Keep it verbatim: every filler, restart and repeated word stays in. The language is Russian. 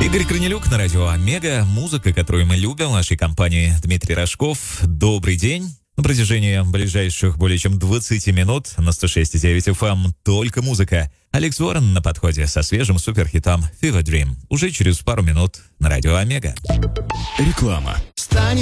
Игорь Корнелюк на радио Омега. Музыка, которую мы любим в нашей компании. Дмитрий Рожков. Добрый день. На протяжении ближайших более чем двадцати минут на сто шесть и девять эф эм только музыка. Алекс Уоррен на подходе со свежим суперхитом Fever Dream. Уже через пару минут на радио Омега. Реклама.